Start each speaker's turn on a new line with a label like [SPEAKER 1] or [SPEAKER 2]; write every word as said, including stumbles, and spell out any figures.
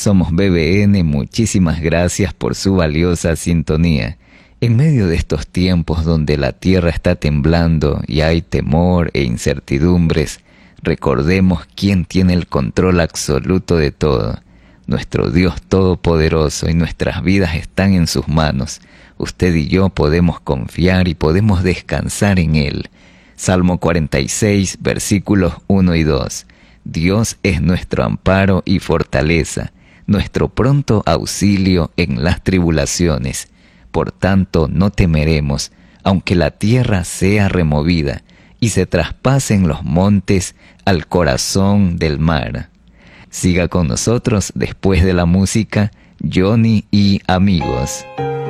[SPEAKER 1] Somos B B N, muchísimas gracias por su valiosa sintonía. En medio de estos tiempos donde la tierra está temblando y hay temor e incertidumbres, recordemos quién tiene el control absoluto de todo. Nuestro Dios Todopoderoso, y nuestras vidas están en sus manos. Usted y yo podemos confiar y podemos descansar en Él. Salmo cuarenta y seis, versículos uno y dos. Dios es nuestro amparo y fortaleza, nuestro pronto auxilio en las tribulaciones. Por tanto, no temeremos, aunque la tierra sea removida y se traspasen los montes al corazón del mar. Siga con nosotros después de la música, Johnny y amigos.